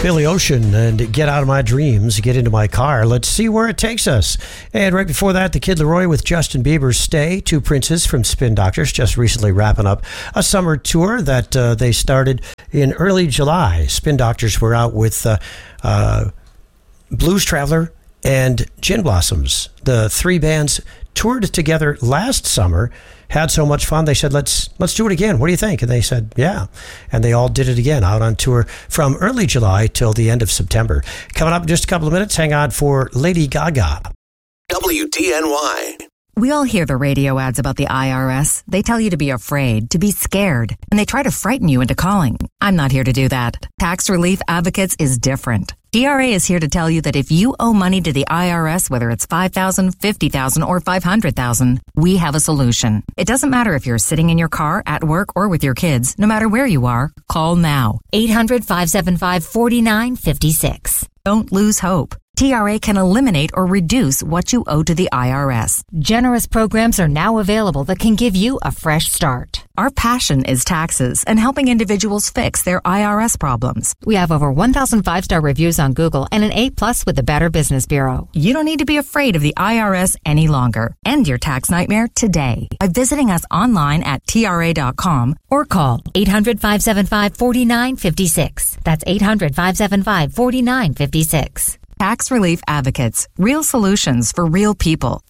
Billy Ocean and Get Out of My Dreams, Get Into My Car. Let's see where it takes us. And right before that, the Kid Laroi with Justin Bieber's Stay. Two Princes from Spin Doctors just recently wrapping up a summer tour that they started in early July. Spin Doctors were out with Blues Traveler and Gin Blossoms. The three bands toured together last summer, had so much fun, they said, let's do it again. What do you think? And they said, yeah. And they all did it again, out on tour from early July till the end of September. Coming up in just a couple of minutes, hang on for Lady Gaga. WDNY. We all hear the radio ads about the IRS. They tell you to be afraid, to be scared, and they try to frighten you into calling. I'm not here to do that. Tax Relief Advocates is different. TRA is here to tell you that if you owe money to the IRS, whether it's $5,000, $50,000, or $500,000, we have a solution. It doesn't matter if you're sitting in your car, at work, or with your kids. No matter where you are, call now. 800-575-4956. Don't lose hope. TRA can eliminate or reduce what you owe to the IRS. Generous programs are now available that can give you a fresh start. Our passion is taxes and helping individuals fix their IRS problems. We have over 1,000 5-star reviews on Google and an A+ with the Better Business Bureau. You don't need to be afraid of the IRS any longer. End your tax nightmare today by visiting us online at TRA.com or call 800-575-4956. That's 800-575-4956. Tax Relief Advocates. Real solutions for real people.